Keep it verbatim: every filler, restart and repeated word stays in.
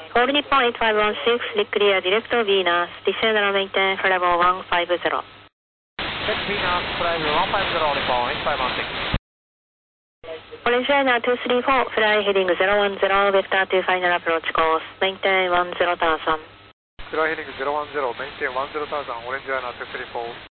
All Nippon eight five one six, declare direct Venus, descend and maintain flight level one five zero. Direct Venus, flight level one five zero, Nippon eight five one six. Orange Liner two three four, fly heading zero one zero, vector to final approach course, maintain one zero thousand. Fly heading zero one zero, maintain one zero thousand, Orange Liner two three four.